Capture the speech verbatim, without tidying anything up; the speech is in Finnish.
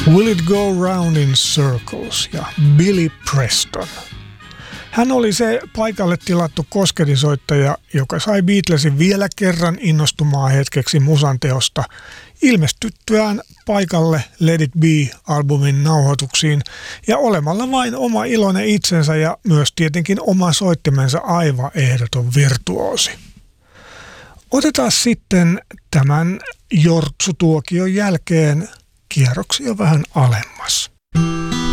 Will It Go Round in Circles ja Billy Preston. Hän oli se paikalle tilattu kosketisoittaja, joka sai Beatlesin vielä kerran innostumaan hetkeksi musanteosta ilmestyttyään paikalle Let It Be-albumin nauhoituksiin ja olemalla vain oma iloinen itsensä ja myös tietenkin oma soittimensa aivan ehdoton virtuoosi. Otetaan sitten tämän jortsutuokion jälkeen kierroksia vähän alemmas.